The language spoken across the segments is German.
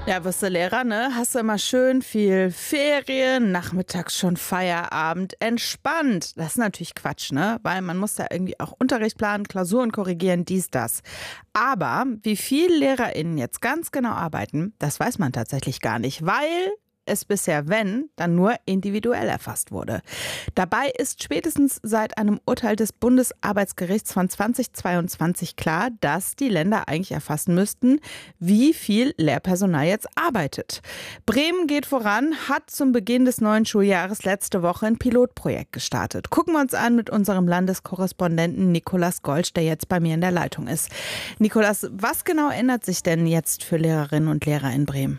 Ja, wirst du Lehrer, ne? Hast du immer schön viel Ferien, nachmittags schon Feierabend, entspannt. Das ist natürlich Quatsch, ne? Weil man muss da irgendwie auch Unterricht planen, Klausuren korrigieren, dies, das. Aber wie viel LehrerInnen jetzt ganz genau arbeiten, das weiß man tatsächlich gar nicht, weil es bisher, wenn, dann nur individuell erfasst wurde. Dabei ist spätestens seit einem Urteil des Bundesarbeitsgerichts von 2022 klar, dass die Länder eigentlich erfassen müssten, wie viel Lehrpersonal jetzt arbeitet. Bremen geht voran, hat zum Beginn des neuen Schuljahres letzte Woche ein Pilotprojekt gestartet. Gucken wir uns an mit unserem Landeskorrespondenten Nikolas Golsch, der jetzt bei mir in der Leitung ist. Nikolas, was genau ändert sich denn jetzt für Lehrerinnen und Lehrer in Bremen?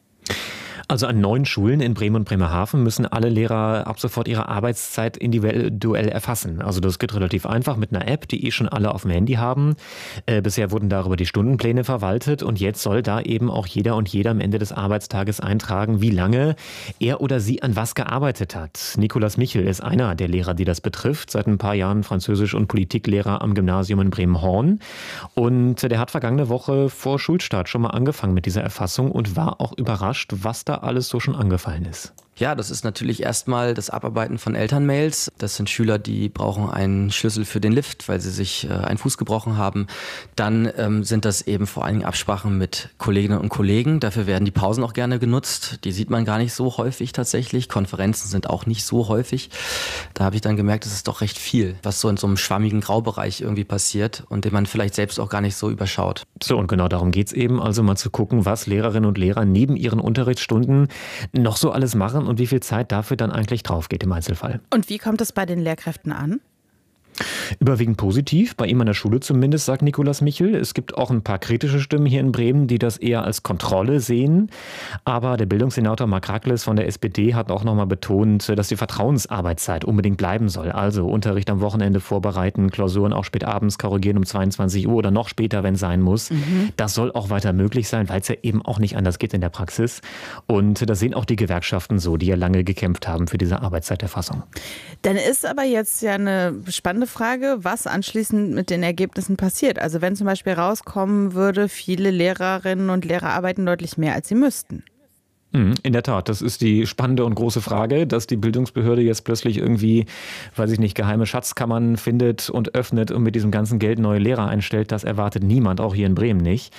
Also an 9 Schulen in Bremen und Bremerhaven müssen alle Lehrer ab sofort ihre Arbeitszeit individuell erfassen. Also das geht relativ einfach mit einer App, die schon alle auf dem Handy haben. Bisher wurden darüber die Stundenpläne verwaltet und jetzt soll da eben auch jeder und jeder am Ende des Arbeitstages eintragen, wie lange er oder sie an was gearbeitet hat. Nikolas Michel ist einer der Lehrer, die das betrifft. Seit ein paar Jahren Französisch- und Politiklehrer am Gymnasium in Bremen-Horn. Und der hat vergangene Woche vor Schulstart schon mal angefangen mit dieser Erfassung und war auch überrascht, was da alles so schon angefallen ist. Ja, das ist natürlich erstmal das Abarbeiten von Elternmails. Das sind Schüler, die brauchen einen Schlüssel für den Lift, weil sie sich einen Fuß gebrochen haben. Dann sind das eben vor allen Dingen Absprachen mit Kolleginnen und Kollegen. Dafür werden die Pausen auch gerne genutzt. Die sieht man gar nicht so häufig tatsächlich. Konferenzen sind auch nicht so häufig. Da habe ich dann gemerkt, es ist doch recht viel, was so in so einem schwammigen Graubereich irgendwie passiert und den man vielleicht selbst auch gar nicht so überschaut. So, und genau darum geht's eben. Also mal zu gucken, was Lehrerinnen und Lehrer neben ihren Unterrichtsstunden noch so alles machen und wie viel Zeit dafür dann eigentlich drauf geht im Einzelfall. Und wie kommt es bei den Lehrkräften an? Überwiegend positiv, bei ihm an der Schule zumindest, sagt Nikolas Michel. Es gibt auch ein paar kritische Stimmen hier in Bremen, die das eher als Kontrolle sehen. Aber der Bildungssenator Marc Rakles von der SPD hat auch nochmal betont, dass die Vertrauensarbeitszeit unbedingt bleiben soll. Also Unterricht am Wochenende vorbereiten, Klausuren auch spät abends korrigieren um 22 Uhr oder noch später, wenn es sein muss. Das soll auch weiter möglich sein, weil es ja eben auch nicht anders geht in der Praxis. Und das sehen auch die Gewerkschaften so, die ja lange gekämpft haben für diese Arbeitszeiterfassung. Dann ist aber jetzt ja eine spannende Frage, was anschließend mit den Ergebnissen passiert. Also wenn zum Beispiel rauskommen würde, viele Lehrerinnen und Lehrer arbeiten deutlich mehr, als sie müssten. In der Tat, das ist die spannende und große Frage, dass die Bildungsbehörde jetzt plötzlich irgendwie, weiß ich nicht, geheime Schatzkammern findet und öffnet und mit diesem ganzen Geld neue Lehrer einstellt. Das erwartet niemand, auch hier in Bremen nicht.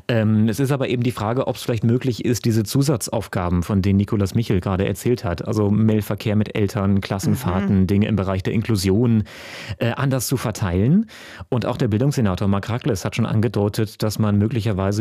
Es ist aber eben die Frage, ob es vielleicht möglich ist, diese Zusatzaufgaben, von denen Nikolas Michel gerade erzählt hat, also Mailverkehr mit Eltern, Klassenfahrten, Dinge im Bereich der Inklusion, anders zu verteilen. Und auch der Bildungssenator Marc Rakles hat schon angedeutet, dass man möglicherweise